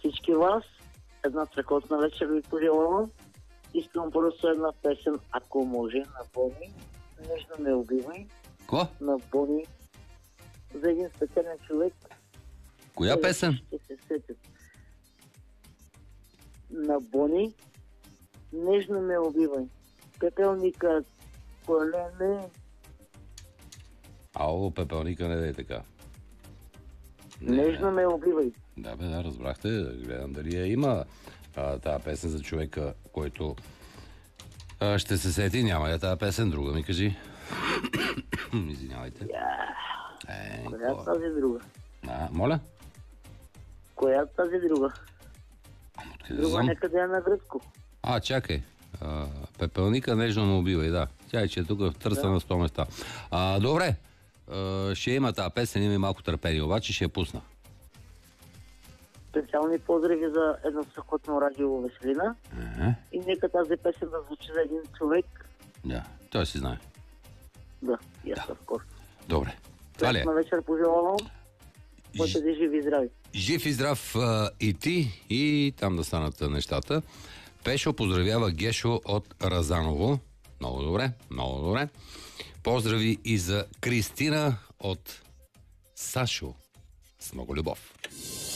всички вас. Една страхотна вечер ви пожелавам. Искам просто една песен, ако може, на Бони. Нежно ме убивай. Какво? На Бони. За един специален човек. Коя песен? Ще се сетят. На Бони. Нежно ме убивай. Пепелника, колене. Ало, пепелника, не дай така. Нежно ме убивай. Да, бе, да, разбрахте. Гледам дали я има тази песен за човека, който ще се сети. Няма я тази песен, друга ми кажи. Извинявайте. Коя е тази друга? Моля? Коя е тази друга? Откъде Друга знам? некъде е на гръцко. Чакай. Пепелника нежно ме убива, да. Тя е, че е тук търса на 100 места. Добре. Ще има тази песен, има и малко търпение, обаче ще я пусна. Специални поздрави за едно страхотно радио Веселина. И нека тази песен да звучи за един човек. Да, той си знае. Да, и аз скоро. Добре. Това ли е? На вечер пожелавам. Бъдете живи и здрави. Жив и здрав и ти, и там да станат нещата. Пешо поздравява Гешо от Разаново. Много добре, много добре. Поздрави и за Кристина от Сашо. С много любов.